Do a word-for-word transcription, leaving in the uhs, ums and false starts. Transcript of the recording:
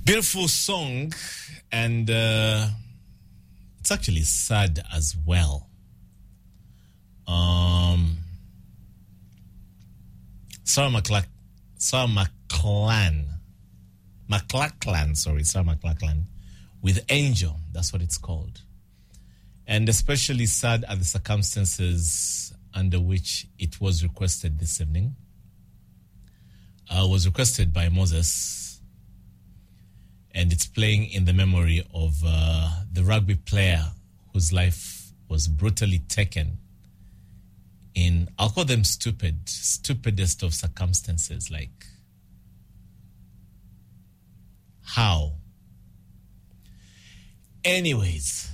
Beautiful song, and uh, it's actually sad as well. Um, Sarah McLach, Sarah McLachlan, McLachlan, sorry, Sarah McLachlan, with Angel. That's what it's called, and especially sad at the circumstances under which it was requested this evening. Uh, was requested by Moses, and it's playing in the memory of uh, the rugby player whose life was brutally taken in, I'll call them stupid, stupidest of circumstances. Like, how? Anyways,